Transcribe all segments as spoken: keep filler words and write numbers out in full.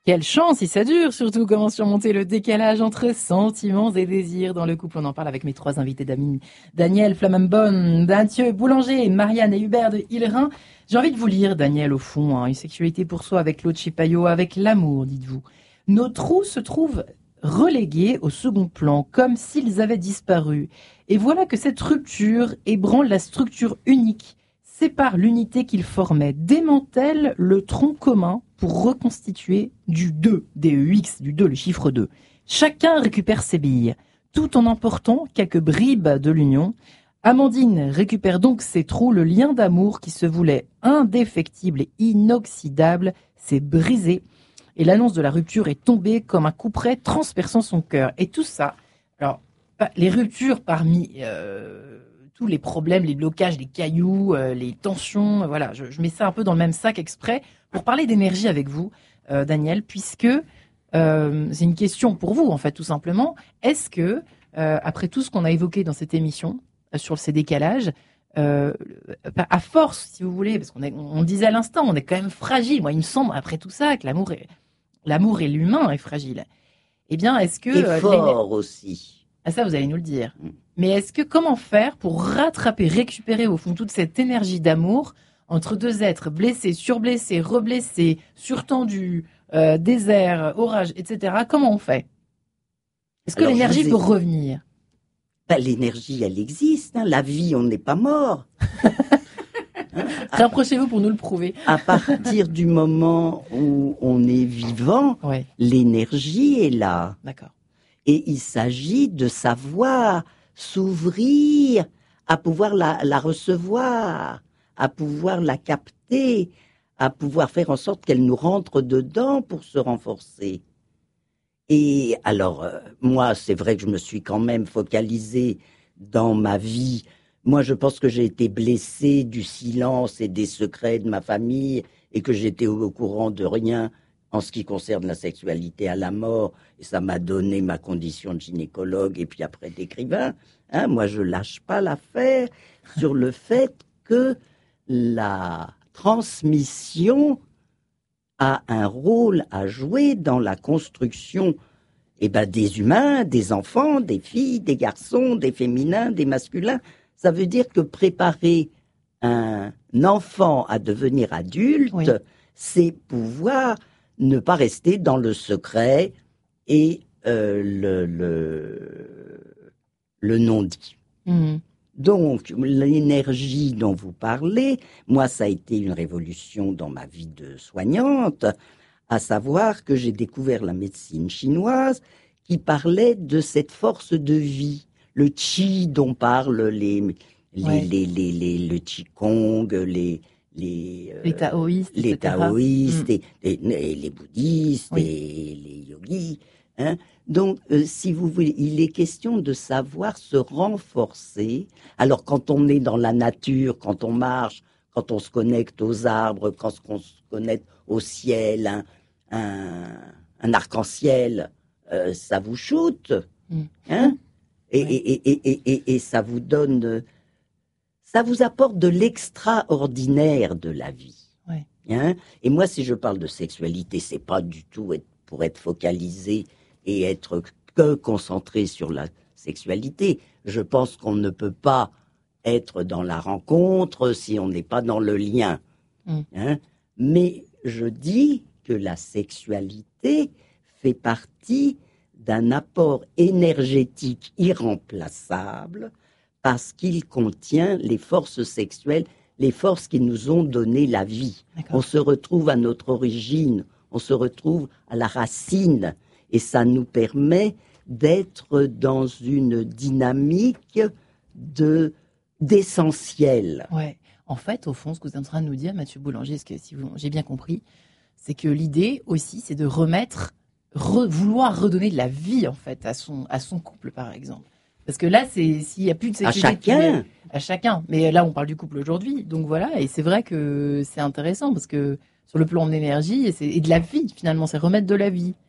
Quelle chance si ça dure, surtout comment surmonter le décalage entre sentiments et désirs dans le couple. On en parle avec mes trois invités d'amis, Daniel Flamambonne, Mathieu Boulanger, Marianne et Hubert de Hillerin. J'ai envie de vous lire, Daniel, au fond, hein, une sexualité pour soi avec Claude Chipayo, avec l'amour, dites-vous. Nos trous se trouvent relégués au second plan, comme s'ils avaient disparu. Et voilà que cette rupture ébranle la structure unique, sépare l'unité qu'ils formaient, démantèle le tronc commun pour reconstituer du deux, D E X, du deux, le chiffre deux. Chacun récupère ses billes, tout en emportant quelques bribes de l'union. Amandine récupère donc ses trous, le lien d'amour qui se voulait indéfectible et inoxydable s'est brisé. Et l'annonce de la rupture est tombée comme un couperet transperçant son cœur. Et tout ça, alors, les ruptures parmi euh, tous les problèmes, les blocages, les cailloux, euh, les tensions, voilà, je, je mets ça un peu dans le même sac exprès pour parler d'énergie avec vous, euh, Daniel, puisque euh, c'est une question pour vous, en fait, tout simplement. Est-ce que, euh, après tout ce qu'on a évoqué dans cette émission, euh, sur ces décalages, euh, à force, si vous voulez, parce qu'on est, on disait à l'instant, on est quand même fragile. Moi, il me semble, après tout ça, que l'amour est, l'amour et l'humain est fragile. Eh bien, est-ce que... Et fort aussi. Ah, ça, vous allez nous le dire. Mm. Mais est-ce que, comment faire pour rattraper, récupérer au fond toute cette énergie d'amour entre deux êtres blessés, surblessés, reblessés, surtendus, euh, désert, orage, et cetera. Comment on fait? Est-ce que Alors, l'énergie ai... peut revenir? Ben, l'énergie, elle existe. Hein. La vie, on n'est pas mort. Hein, rapprochez-vous pour nous le prouver. À partir du moment où on est vivant, ouais. L'énergie est là. D'accord. Et il s'agit de savoir s'ouvrir à pouvoir la, la recevoir, à pouvoir la capter, à pouvoir faire en sorte qu'elle nous rentre dedans pour se renforcer. Et alors, euh, moi, c'est vrai que je me suis quand même focalisée dans ma vie. Moi, je pense que j'ai été blessée du silence et des secrets de ma famille et que j'étais au, au courant de rien en ce qui concerne la sexualité à la mort. Et ça m'a donné ma condition de gynécologue et puis après d'écrivain. Hein, moi, je lâche pas l'affaire sur le fait que la transmission a un rôle à jouer dans la construction eh ben, des humains, des enfants, des filles, des garçons, des féminins, des masculins. Ça veut dire que préparer un enfant à devenir adulte, oui. C'est pouvoir ne pas rester dans le secret et euh, le, le, le non-dit. Mmh. Donc, l'énergie dont vous parlez, moi, ça a été une révolution dans ma vie de soignante, à savoir que j'ai découvert la médecine chinoise qui parlait de cette force de vie, le qi dont parlent les, les, ouais. les, les, les, le qigong, les, les, euh, les taoïstes, les, taoïstes mmh. et, et, et les bouddhistes oui. et les yogis. Hein. Donc, euh, si vous voulez, il est question de savoir se renforcer. Alors, quand on est dans la nature, quand on marche, quand on se connecte aux arbres, quand on se connecte au ciel, un, un, un arc-en-ciel, euh, ça vous shoote, mmh. hein, et, ouais. et, et, et, et, et, et ça vous donne, ça vous apporte de l'extraordinaire de la vie. Ouais. Hein. Et moi, si je parle de sexualité, c'est pas du tout être, pour être focalisé et être que concentré sur la sexualité. Je pense qu'on ne peut pas être dans la rencontre si on n'est pas dans le lien. Mmh. Hein. Mais je dis que la sexualité fait partie d'un apport énergétique irremplaçable parce qu'il contient les forces sexuelles, les forces qui nous ont donné la vie. D'accord. On se retrouve à notre origine, on se retrouve à la racine. Et ça nous permet d'être dans une dynamique de, d'essentiel. Ouais. En fait, au fond, ce que vous êtes en train de nous dire, Mathieu Boulanger, ce que, si vous, j'ai bien compris, c'est que l'idée aussi, c'est de remettre, re, vouloir redonner de la vie, en fait, à son, à son couple, par exemple. Parce que là, c'est, s'il n'y a plus de sexualité... À chacun est, À chacun. Mais là, on parle du couple aujourd'hui. Donc voilà, et c'est vrai que c'est intéressant, parce que sur le plan de l'énergie, et, c'est, et de la vie, finalement, c'est remettre de la vie.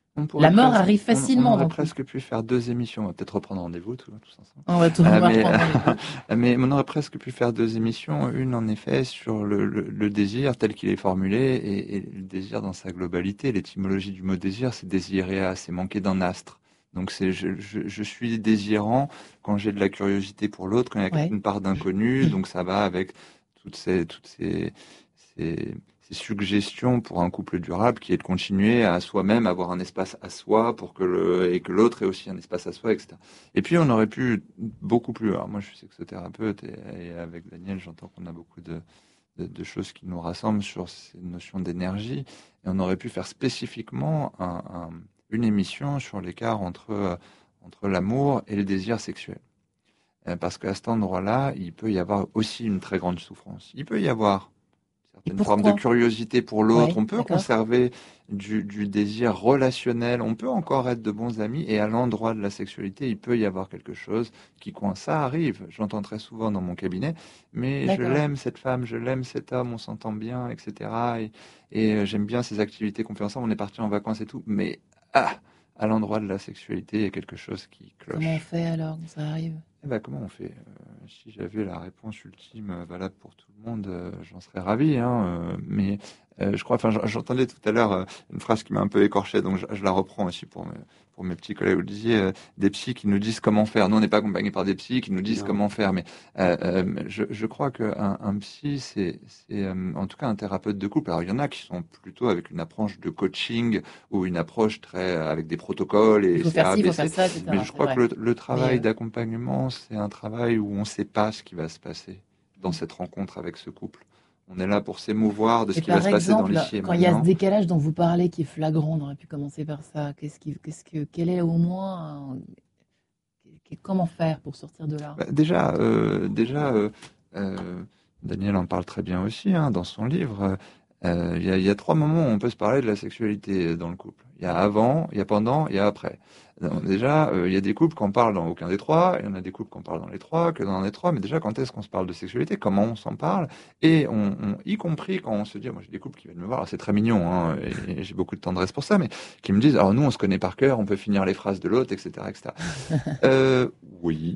La mort presque, arrive facilement. On, on aurait donc. presque pu faire deux émissions. On va peut-être reprendre rendez-vous tous, tous ensemble. On va tout Euh, reprendre. mais, mais on aurait presque pu faire deux émissions. Une, en effet, sur le, le, le désir tel qu'il est formulé et, et le désir dans sa globalité. L'étymologie du mot désir, c'est désiréa, c'est manquer d'un astre. Donc c'est je, je, je suis désirant quand j'ai de la curiosité pour l'autre, quand il y a Ouais. une part d'inconnu. Donc ça va avec toutes ces, toutes ces, ces suggestion pour un couple durable qui est de continuer à soi-même avoir un espace à soi pour que le et que l'autre ait aussi un espace à soi, et cetera. Et puis on aurait pu beaucoup plus. Alors moi je suis sexothérapeute et, et avec Daniel j'entends qu'on a beaucoup de, de, de choses qui nous rassemblent sur ces notions d'énergie et on aurait pu faire spécifiquement un, un, une émission sur l'écart entre entre l'amour et le désir sexuel. Parce qu'à cet endroit-là, il peut y avoir aussi une très grande souffrance. Il peut y avoir une forme de curiosité pour l'autre, ouais, on peut d'accord. conserver du, du désir relationnel, on peut encore être de bons amis, et à l'endroit de la sexualité, il peut y avoir quelque chose qui coince. Ça arrive, j'entends très souvent dans mon cabinet, mais d'accord. Je l'aime cette femme, je l'aime cet homme, on s'entend bien, et cetera. Et, et j'aime bien ces activités qu'on fait ensemble, on est partis en vacances et tout, mais ah, à l'endroit de la sexualité, il y a quelque chose qui cloche. Comment on fait alors quand ça arrive ? Eh ben, comment on fait euh, Si j'avais la réponse ultime euh, valable pour tout le monde, euh, j'en serais ravi. Hein, euh, mais euh, je crois, enfin, j'entendais tout à l'heure euh, une phrase qui m'a un peu écorché, donc je, je la reprends aussi pour mes, pour mes petits collègues. Vous disiez euh, des psys qui nous disent comment faire. Nous, on n'est pas accompagnés par des psys qui nous disent non. comment faire. Mais euh, euh, je, je crois qu'un un psy, c'est, c'est euh, en tout cas un thérapeute de couple. Alors, il y en a qui sont plutôt avec une approche de coaching ou une approche très avec des protocoles. Et il faut faire ci, il faut faire ça, et cetera. Mais je crois vrai. que le, le travail mais, d'accompagnement, c'est un travail où on ne sait pas ce qui va se passer dans cette rencontre avec ce couple. On est là pour s'émouvoir de ce qui va se passer dans l'ici et maintenant. Quand il y a ce décalage dont vous parlez qui est flagrant, on aurait pu commencer par ça. Qu'est-ce qui, qu'est-ce que, quel est au moins, euh, comment faire pour sortir de là ? bah, Déjà, euh, déjà, euh, euh, Daniel en parle très bien aussi hein, dans son livre. Il euh, y, y a trois moments où on peut se parler de la sexualité dans le couple. Il y a avant, il y a pendant, il y a après. Donc déjà, il euh, y a des couples qu'on parle dans aucun des trois, il y en a des couples qu'on parle dans les trois, que dans les trois, mais déjà, quand est-ce qu'on se parle de sexualité, comment on s'en parle, et on, on, y compris quand on se dit, moi j'ai des couples qui viennent me voir, alors c'est très mignon, hein, et, et j'ai beaucoup de tendresse pour ça, mais qui me disent, alors nous on se connaît par cœur, on peut finir les phrases de l'autre, et cetera, et cetera. euh, oui,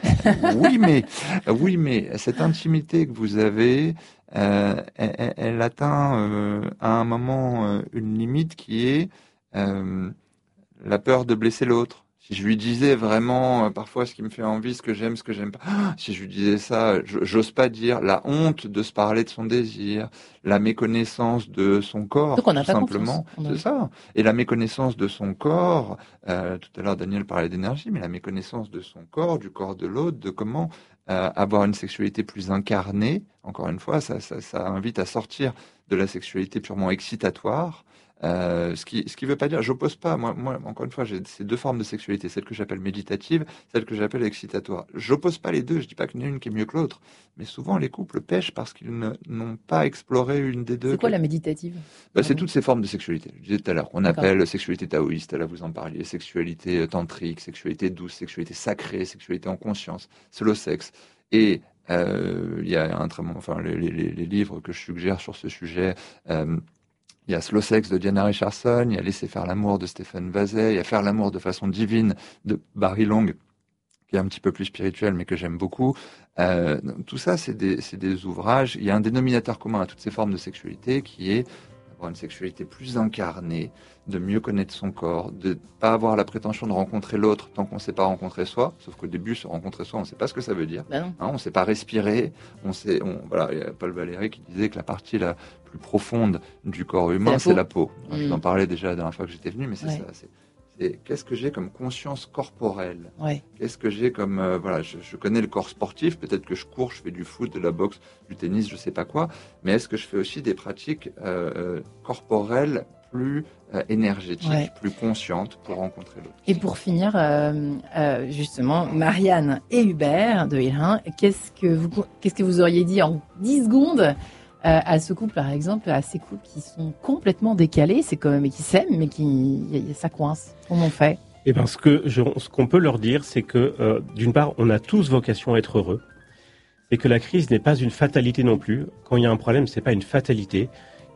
oui, mais, oui, mais cette intimité que vous avez, euh, elle, elle atteint euh, à un moment euh, une limite qui est euh, la peur de blesser l'autre. Si je lui disais vraiment euh, parfois ce qui me fait envie, ce que j'aime, ce que j'aime pas, ah, si je lui disais ça, j'ose pas dire la honte de se parler de son désir, la méconnaissance de son corps, Donc on n'a tout pas simplement, confiance. c'est ça. Et la méconnaissance de son corps, euh, tout à l'heure Daniel parlait d'énergie, mais la méconnaissance de son corps, du corps de l'autre, de comment euh, avoir une sexualité plus incarnée. Encore une fois, ça, ça, ça invite à sortir de la sexualité purement excitatoire. Euh, ce qui ce qui veut pas dire, j'oppose pas, moi, moi encore une fois, j'ai ces deux formes de sexualité, celle que j'appelle méditative, celle que j'appelle excitatoire. J'oppose pas les deux, je dis pas qu'il y en a une qui est mieux que l'autre, mais souvent les couples pêchent parce qu'ils ne, n'ont pas exploré une des deux. C'est quoi la méditative ? Bah, c'est toutes ces formes de sexualité. Je disais tout à l'heure, qu'on appelle sexualité taoïste, là vous en parliez, sexualité tantrique, sexualité douce, sexualité sacrée, sexualité en conscience, slow sex. Et euh, il y a un très bon, enfin les, les, les livres que je suggère sur ce sujet. Euh, Il y a Slow Sex de Diana Richardson, il y a Laisser faire l'amour de Stéphane Vazet, il y a Faire l'amour de façon divine de Barry Long, qui est un petit peu plus spirituel, mais que j'aime beaucoup. Euh, tout ça, c'est des, c'est des ouvrages. Il y a un dénominateur commun à toutes ces formes de sexualité qui est d'avoir une sexualité plus incarnée, de mieux connaître son corps, de ne pas avoir la prétention de rencontrer l'autre tant qu'on ne s'est pas rencontré soi. Sauf qu'au début, se rencontrer soi, on ne sait pas ce que ça veut dire. Ben non. Hein, on ne sait pas respirer. On sait, on, voilà, il y a Paul Valéry qui disait que la partie la plus profonde du corps humain, c'est la peau. C'est la peau. Mmh. Je en parlais déjà la dernière fois que j'étais venu, mais c'est ouais. ça. C'est, c'est qu'est-ce que j'ai comme conscience corporelle ouais. Qu'est-ce que j'ai comme euh, voilà, je, je connais le corps sportif. Peut-être que je cours, je fais du foot, de la boxe, du tennis, je sais pas quoi. Mais est-ce que je fais aussi des pratiques euh, corporelles plus euh, énergétiques, ouais. plus conscientes pour rencontrer l'autre? Et pour finir, euh, euh, justement, Marianne et Hubert de Ilrin, qu'est-ce que vous qu'est-ce que vous auriez dit en dix secondes? Euh, à ce couple, par exemple, à ces couples qui sont complètement décalés, c'est quand même, et qui s'aiment, mais qui, y a, ça coince. Comment on fait? Eh ben, ce que je, ce qu'on peut leur dire, c'est que, euh, d'une part, on a tous vocation à être heureux, et que la crise n'est pas une fatalité non plus. Quand il y a un problème, c'est pas une fatalité.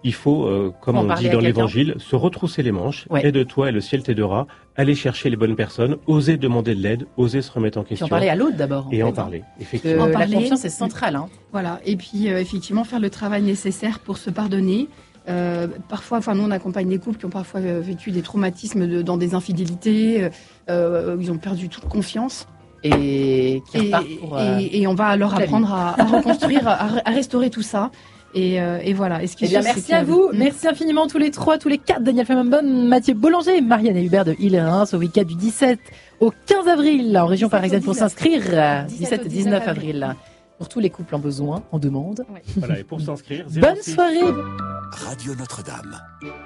il faut, euh, comme En on parler dit à dans quelqu'un. l'Évangile, se retrousser les manches, Ouais. aide-toi et le ciel t'aidera, aller chercher les bonnes personnes, oser demander de l'aide, oser se remettre en Puis question. en parler à l'autre d'abord. et fait, en hein. parler, Que effectivement. En la parler. confiance est centrale. Hein. Voilà. Et puis, euh, effectivement, faire le travail nécessaire pour se pardonner. Euh, parfois, enfin, nous, on accompagne des couples qui ont parfois euh, vécu des traumatismes de- dans des infidélités, euh, euh, où ils ont perdu toute confiance. Et qui Et, repart pour, euh, et- et on va leur toute la apprendre à, à reconstruire, à, à restaurer tout ça. Et, euh, et voilà. Et ce qui Eh bien, est sûr, merci c'est à que- vous. Mm. Merci infiniment tous les trois, tous les quatre. Daniel Flamambon, Mathieu Boulanger, Marianne et Hubert de Île-et-Reims au week-end du dix-sept au quinze avril en région dix-sept au parisienne pour dix-neuf. s'inscrire. euh, dix-sept dix-sept au et dix-neuf dix-neuf avril. Pour tous les couples en besoin, en demande. Voilà, et pour s'inscrire, Bonne zéro six soirée. Radio Notre-Dame.